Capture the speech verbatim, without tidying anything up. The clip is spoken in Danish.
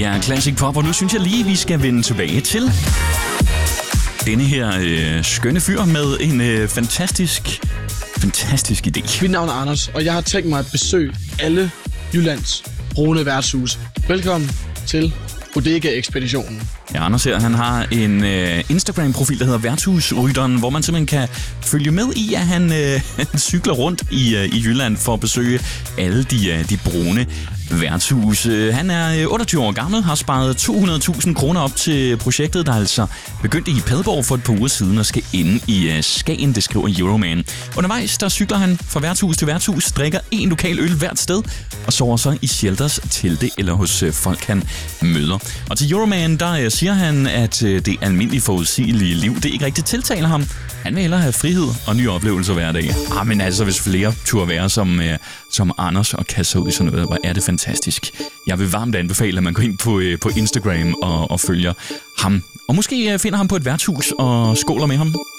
er Classic Pop, og nu synes jeg lige, vi skal vende tilbage til denne her øh, skønne fyr med en øh, fantastisk, fantastisk idé. Mit navn er Anders, og jeg har tænkt mig at besøge alle Jyllands brune værtshus. Velkommen til Bodega-ekspeditionen. Ja, Anders her, han har en øh, Instagram-profil, der hedder Værtshusrytteren, hvor man simpelthen kan følge med i, at han, øh, han cykler rundt i, øh, i Jylland for at besøge alle de, øh, de brune værtshus. Han er otteogtyve år gammel, har sparet to hundrede tusind kroner op til projektet, der altså begyndte i Padborg for et par uger siden og skal inde i uh, Skagen, det skriver Euroman. Undervejs, der cykler han fra værtshus til værtshus, drikker en lokal øl hvert sted og sover så i shelters, telte eller hos uh, folk, han møder. Og til Euroman, der uh, siger han, at uh, det almindelige forudsigelige liv, det ikke rigtig tiltaler ham. Han vil hellere have frihed og nye oplevelser hver dag. Ah, men altså, hvis flere turde være som, uh, som Anders og kaste sig ud i sådan noget, hvor er det fantastisk. Jeg vil varmt anbefale, at man går ind på, uh, på Instagram og, og følger ham. Og måske uh, finder ham på et værtshus og skåler med ham.